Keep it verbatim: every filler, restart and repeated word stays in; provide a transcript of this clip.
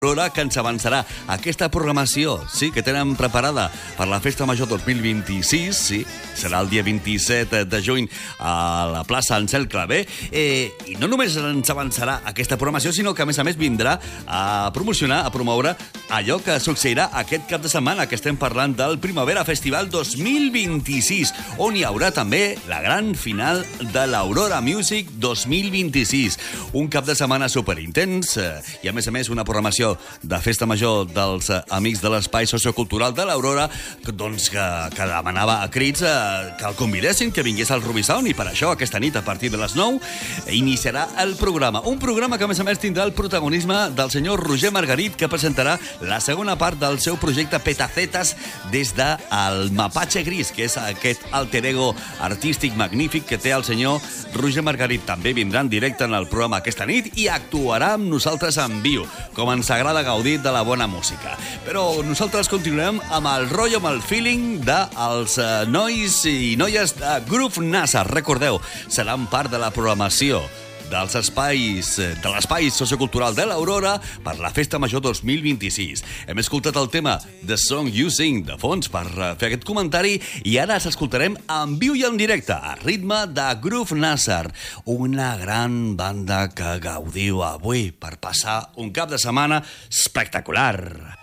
L'Aurora, que ens avançarà aquesta programació, sí, que tenen preparada per la Festa Major dos mil vint-i-sis, sí, serà el dia vint-i-set de juny a la plaça Ansel Clavé, eh, i no només ens avançarà aquesta programació, sinó que a més a més vindrà a promocionar, a promoure allò que succeirà aquest cap de setmana, que estem parlant del Primavera Festival dos mil vint-i-sis, on hi haurà també la gran final de l'Aurora Music dos mil vint-i-sis. Un cap de setmana superintens, eh, i a més a més una programació de festa major dels eh, amics de l'Espai Sociocultural de l'Aurora, doncs que, que demanava a crits eh, que el convidessin, que vingués al Ruby Sound, i per això aquesta nit a partir de les nou iniciarà el programa. Un programa que a més a més tindrà el protagonisme del senyor Roger Margarit, que presentarà la segona part del seu projecte Petacetas des del Mapache Gris, que és aquest alter ego artístic magnífic que té el senyor Roger Margarit. També vindrà en directe en el programa aquesta nit i actuarà amb nosaltres en viu, com ens agrada gaudir de la bona música. Però nosaltres continuem amb el rotllo, amb el feeling dels eh, nois i noies de Groove NASA. Recordeu, seran part de la programació dels espais, de l'espai sociocultural de l'Aurora per la Festa Major dos mil vint-i-sis. Hem escoltat el tema The Song You Sing de fons per fer aquest comentari i ara s'escoltarem en viu i en directe a ritme de Groove Nasser, una gran banda que gaudiu avui per passar un cap de setmana espectacular.